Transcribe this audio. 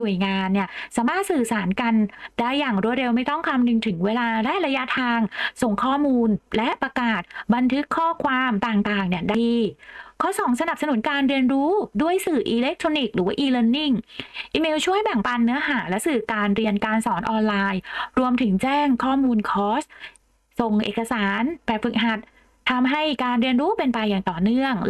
หน่วยงานเนี่ยสามารถสื่อสารกันได้อย่างรวดเร็วไม่ต้องคำนึงถึงเวลาและระยะทางส่งข้อมูลและประกาศบันทึกข้อความต่างๆเนี่ยได้ดีข้อ2สนับสนุนการเรียนรู้ด้วยสื่ออิเล็กทรอนิกส์หรือว่า e-learning อีเมลช่วยแบ่งปันเนื้อหาและสื่อการเรียนการสอนออนไลน์รวมถึงแจ้งข้อมูลคอร์สส่งเอกสารแบบฝึกหัดทำให้การเรียนรู้เป็นไปอย่างต่อเนื่อง